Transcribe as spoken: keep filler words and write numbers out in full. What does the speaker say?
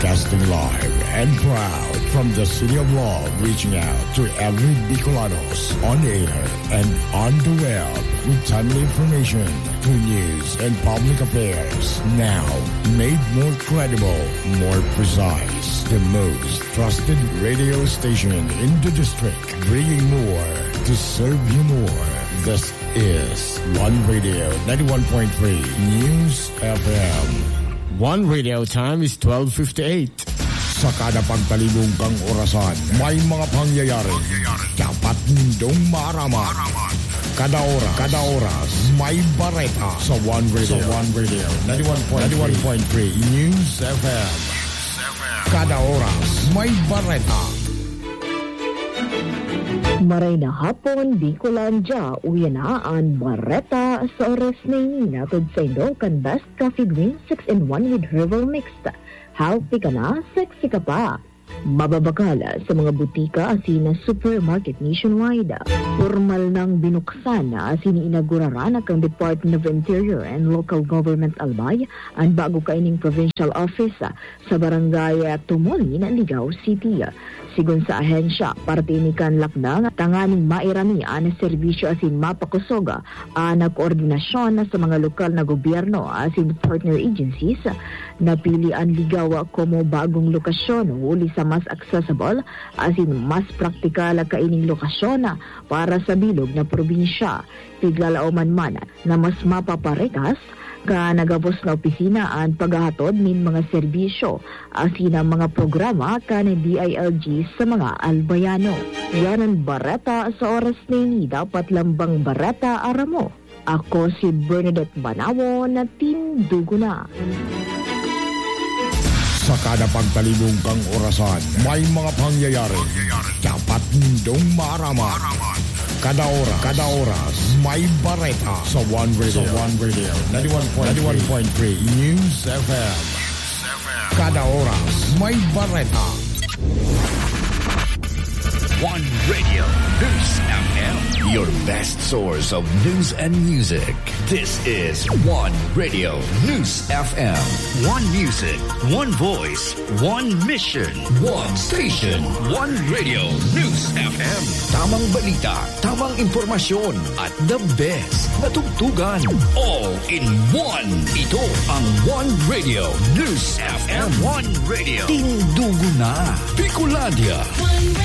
Broadcasting live and proud from the City of Love, reaching out to every Bicolanos on air and on the web with timely information, true news, and public affairs. Now, made more credible, more precise, the most trusted radio station in the district, bringing more to serve you more. This is One Radio ninety-one point three News F M. One Radio time is twelve fifty-eight. Sa kada pagtalibong kang orasan, may mga pangyayari. Dapat nindong maaraman. Kada oras, kada oras, may bareta sa One Radio. Sa One Radio ninety-one point three News F M. Kada oras, may bareta. Maray na hapon, Bicolandia, uyan na ang bareta sa oras na inatod sa Indo kan Best Coffee Green six in one with herbal mixed. Healthy ka na, sexy ka pa. Mababakala sa mga butika asin na supermarket nationwide. Formal nang binuksan na asin inauguraran ang Department of Interior and Local Government Albay ang bago kaining provincial office sa barangay Tumuli na Ligao City. Sigun sa ahensya, parte ni kan lakdang tanganing mairami ang serbisyo asin mapakusoga ang koordinasyon sa mga lokal na gobyerno asin partner agencies. Napili ang Ligaw como bagong lokasyon uli sa mas accessible asin mas praktikal kaining lokasyon para sa bilog na probinsya. Tiglalao man man na mas mapaparekas ka nagabos na opisina ang paghahatod nin mga serbisyo asin ang mga programa ka ng D I L G sa mga albayano. Yan ang bareta sa oras na ini, dapat lambang bareta aramo. Ako si Bernadette Banawo na tindugo na. Sa kada pagtalibong kang orasan, may mga pangyayari. Dapat nindong maaraman. Kada oras, kada oras, may bareta sa One Radio. Sa One Radio ninety-one point three News F M. Kada oras, may bareta. One Radio News F M, your best source of news and music. This is One Radio News F M. One music, one voice, one mission, one station. One Radio News F M. Tamang balita, tamang impormasyon, at the best na tugtugan. All in one. Ito ang One Radio News F M. One Radio. Tindugo na. Bicolandia.